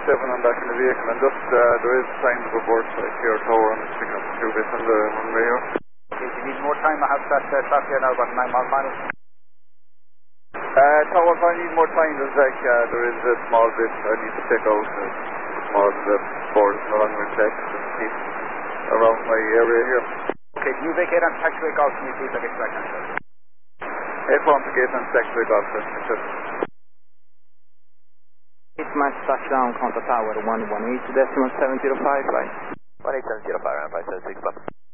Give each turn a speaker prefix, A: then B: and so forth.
A: I'm back in the vehicle, and just, there is signs of a board strike here, tower, I'm just picking up a few bits on the runway here.
B: Okay, if you need more time, I have that traffic here now, about 9 mile final.
A: Tower, if I need more time, there's like, there is a small bit I need to check out, small, the board is no longer in check, just keep around my area here.
B: Okay, can you vacate on taxiway golf for me, please? I'll get you back on the
A: F1 to gate on taxiway golf, that's
C: Match touchdown, contact tower 118.705, right?
D: 18705, 576,